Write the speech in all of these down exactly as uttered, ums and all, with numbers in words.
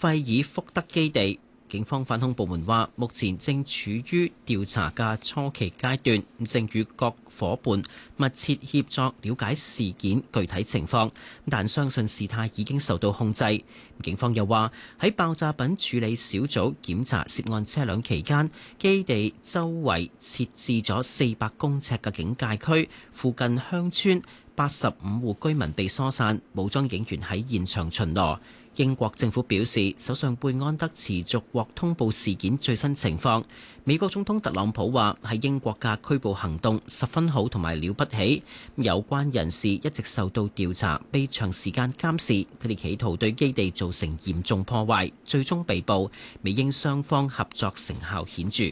費爾福德基地。警方反恐部門話，目前正處於調查嘅初期階段，正與各夥伴密切協作了解事件具體情況，但相信事態已經受到控制。警方又話，喺爆炸品處理小組檢查涉案車輛期間，基地周圍設置咗四百公尺嘅警戒區，附近鄉村八十五戶居民被疏散，武裝警員喺現場巡邏。英國政府表示，首相貝安德持續獲通報事件最新情況。美國總統特朗普話，喺英國嘅拘捕行動十分好同埋了不起，有關人士一直受到調查，被長時間監視，佢哋企圖對基地造成嚴重破壞，最終被捕。美英雙方合作成效顯著。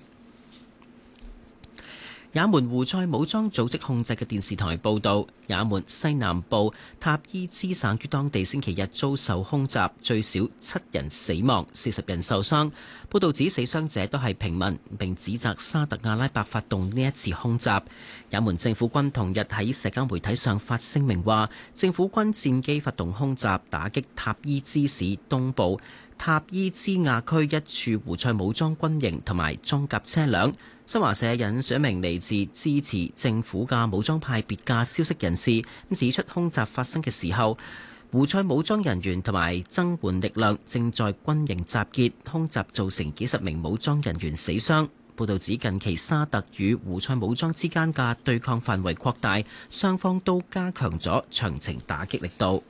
也門胡塞武裝組織控制嘅電視台報導，也門西南部塔伊茲省於當地星期日遭受空襲，最少七人死亡，四十人受傷。報導指死傷者都係平民，並指責沙特阿拉伯發動呢一次空襲。也門政府軍同日喺社交媒體上發聲明話，政府軍戰機發動空襲，打擊塔伊茲市東部塔伊茲亞區一處胡塞武裝軍營同埋裝甲車輛。新華社引述一名嚟自支持政府嘅武裝派別嘅消息人士，指出空襲發生嘅時候，胡塞武裝人員同埋增援力量正在軍營集結，空襲造成幾十名武裝人員死傷。報導指近期沙特與胡塞武裝之間嘅對抗範圍擴大，雙方都加強咗長程打擊力度。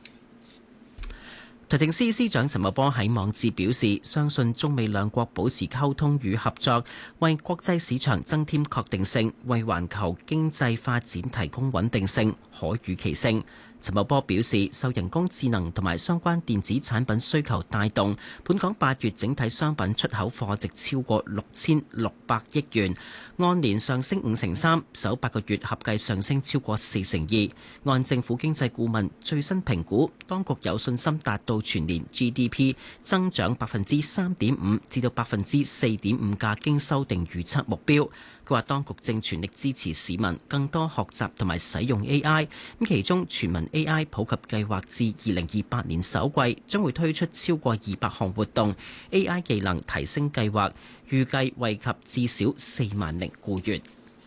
財政司司長陳茂波喺網誌表示，相信中美兩國保持溝通與合作，為國際市場增添確定性，為環球經濟發展提供穩定性、可預期性。陳茂波表示，受人工智能同埋相關電子產品需求帶動，本港八月整體商品出口貨值超過六千六百億元，按年上升五成三，首八個月合計上升超過四成二。按政府經濟顧問最新評估，當局有信心達到全年 G D P 增長百分之三點五至到百分之四點五嘅經修訂預測目標。佢話當局正全力支持市民更多學習同埋使用 A I， 咁其中全民 A I 普及計劃至二零二八年首季將會推出超過二百項活動 ，A I 技能提升計劃預計惠及至少四萬名僱員。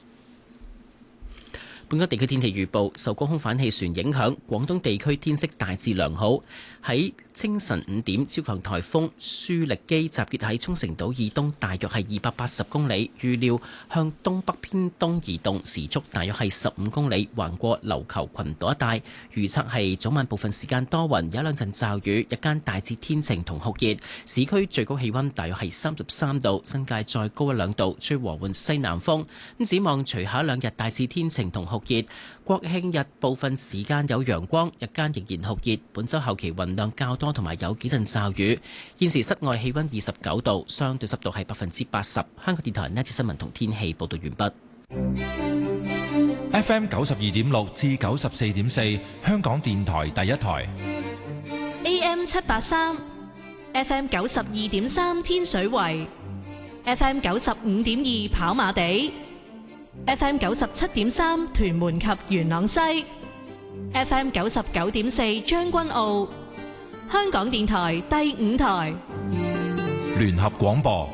本港地區天氣預報，受高空反氣旋影響，廣東地區天色大致良好。喺清晨五點，超強颱風舒力基集結喺沖繩島以東，大約係二百八十公里，預料向東北偏東移動，時速大約係十五公里，橫過琉球群島一帶。預測係早晚部分時間多雲，有一兩陣驟雨，日間大致天晴同酷熱。市區最高氣温大約係三十三度，新界再高一兩度，吹和緩西南風。咁展望隨後兩日大致天晴同酷熱，國慶日部分時間有陽光，日間仍然酷熱。本週後期雲量較多，同埋有幾陣驟雨。現時室外氣温二十九度，相對濕度係百分之八十。香港電台呢節新聞同天氣報道完畢。 F M 九十二點六至九十四點四，香港電台第一台。 A M 七八三，F M 九十二點三天水圍，F M 九十五點二跑馬地。F M 九十七點三屯門及元朗西 ，F M 九十九點四將軍澳，香港電台第五台聯合廣播。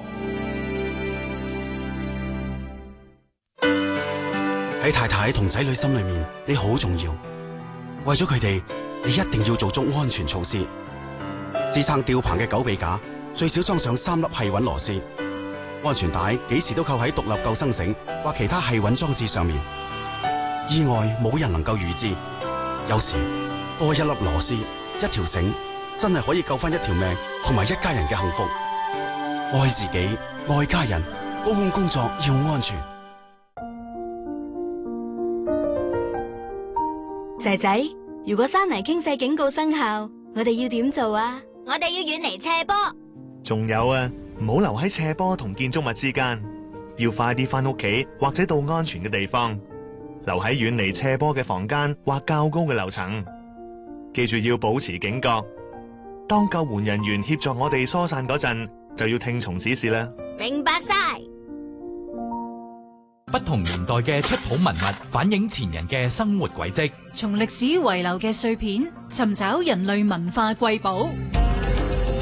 喺太太同仔女心裏面，你好重要。為咗佢哋，你一定要做足安全措施。支撐吊棚嘅狗臂架最少裝上三粒繫穩螺絲。安全帶幾時都扣喺獨立救生繩或其他繫穩裝置上面。意外冇人能夠預知，有時多一粒螺絲、一條繩，真係可以救翻一條命同埋一家人嘅幸福。愛自己，愛家人，高空工作要安全。 仔仔，如果山泥傾瀉警告生效，我哋要點做啊？ 我哋要遠離斜坡。 仲有啊，唔好留喺斜坡同建築物之間，要快啲翻屋企或者到安全嘅地方，留喺遠離斜坡嘅房間或較高嘅樓層。記住要保持警覺，當救援人員協助我哋疏散嗰陣，就要聽從指示啦。 明白晒。 不同年代嘅出土文物反映前人嘅生活軌跡， 從歷史遺留嘅碎片尋找人類文化瑰寶。